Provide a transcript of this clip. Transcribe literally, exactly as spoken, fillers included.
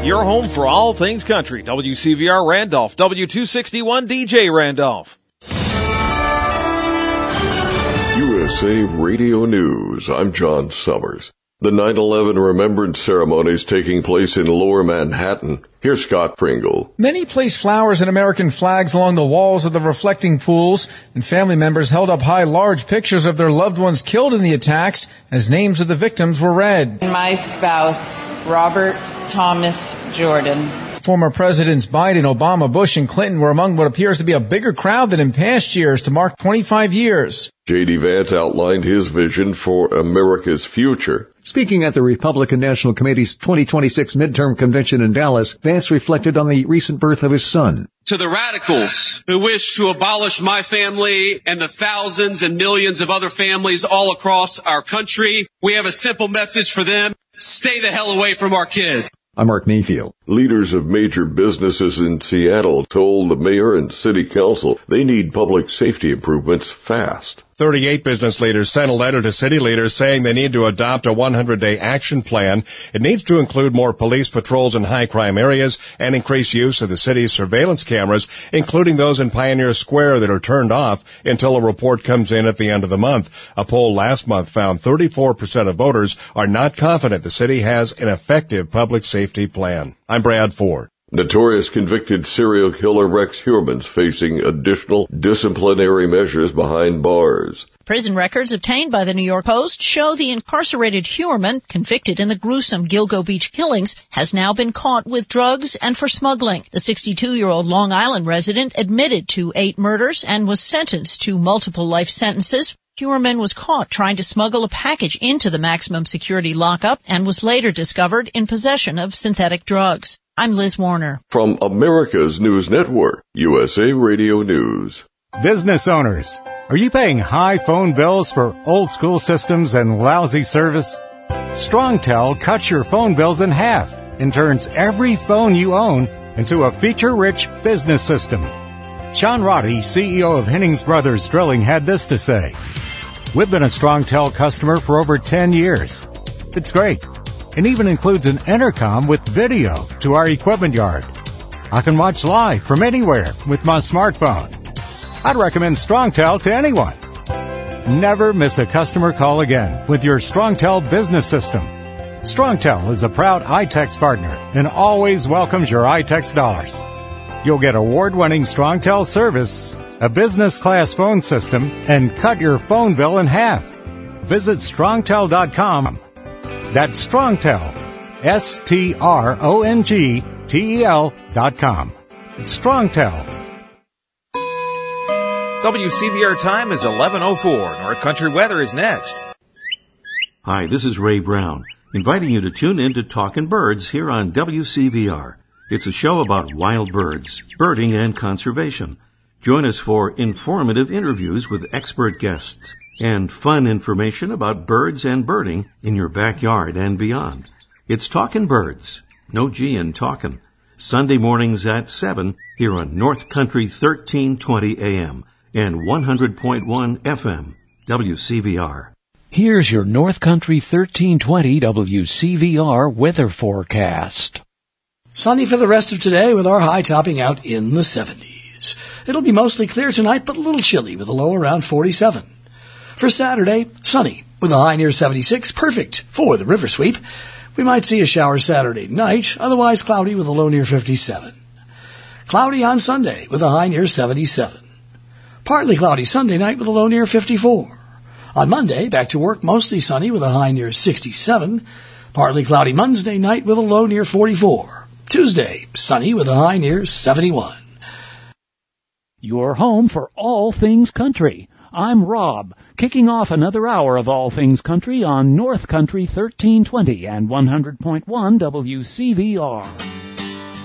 Your home for all things country. W C V R Randolph, W two sixty-one D J Randolph. U S A Radio News. I'm John Summers. The nine eleven Remembrance Ceremony is taking place in Lower Manhattan. Here's Scott Pringle. Many placed flowers and American flags along the walls of the reflecting pools, and family members held up high large pictures of their loved ones killed in the attacks as names of the victims were read. My spouse, Robert Thomas Jordan. Former Presidents Biden, Obama, Bush, and Clinton were among what appears to be a bigger crowd than in past years to mark twenty-five years. J D. Vance outlined his vision for America's future. Speaking at the Republican National Committee's twenty twenty-six midterm convention in Dallas, Vance reflected on the recent birth of his son. To the radicals who wish to abolish my family and the thousands and millions of other families all across our country, we have a simple message for them. Stay the hell away from our kids. I'm Mark Mayfield. Leaders of major businesses in Seattle told the mayor and city council they need public safety improvements fast. thirty-eight business leaders sent a letter to city leaders saying they need to adopt a hundred day action plan. It needs to include more police patrols in high-crime areas and increase use of the city's surveillance cameras, including those in Pioneer Square that are turned off until a report comes in at the end of the month. A poll last month found thirty-four percent of voters are not confident the city has an effective public safety plan. I'm Brad Ford. Notorious convicted serial killer Rex Heuermann's facing additional disciplinary measures behind bars. Prison records obtained by the New York Post show the incarcerated Heuermann, convicted in the gruesome Gilgo Beach killings, has now been caught with drugs and for smuggling. The sixty-two-year-old Long Island resident admitted to eight murders and was sentenced to multiple life sentences. Heuermann was caught trying to smuggle a package into the maximum security lockup and was later discovered in possession of synthetic drugs. I'm Liz Warner. From America's News Network, U S A Radio News. Business owners, are you paying high phone bills for old school systems and lousy service? StrongTel cuts your phone bills in half and turns every phone you own into a feature-rich business system. Sean Roddy, C E O of Hennings Brothers Drilling, had this to say. We've been a StrongTel customer for over ten years. It's great. It even includes an intercom with video to our equipment yard. I can watch live from anywhere with my smartphone. I'd recommend StrongTel to anyone. Never miss a customer call again with your StrongTel business system. StrongTel is a proud iTex partner and always welcomes your iTex dollars. You'll get award-winning StrongTel service, a business-class phone system, and cut your phone bill in half. Visit strongtel dot com. That's StrongTel, S T R O N G T E L dot com. It's StrongTel. W C V R time is eleven oh four. North Country weather is next. Hi, this is Ray Brown, inviting you to tune in to Talkin' Birds here on W C V R. It's a show about wild birds, birding, and conservation. Join us for informative interviews with expert guests and fun information about birds and birding in your backyard and beyond. It's Talkin' Birds, no G in talkin', Sunday mornings at seven here on North Country thirteen twenty A M and one hundred point one F M, W C V R. Here's your North Country thirteen twenty W C V R weather forecast. Sunny for the rest of today with our high topping out in the seventies. It'll be mostly clear tonight, but a little chilly with a low around forty-seven. For Saturday, sunny with a high near seventy-six, perfect for the river sweep. We might see a shower Saturday night, otherwise cloudy with a low near fifty-seven. Cloudy on Sunday with a high near seventy-seven. Partly cloudy Sunday night with a low near fifty-four. On Monday, back to work, mostly sunny with a high near sixty-seven. Partly cloudy Monday night with a low near forty-four. Tuesday, sunny with a high near seventy-one. Your home for all things country. I'm Rob, kicking off another hour of All Things Country on North Country thirteen twenty and one hundred point one W C V R.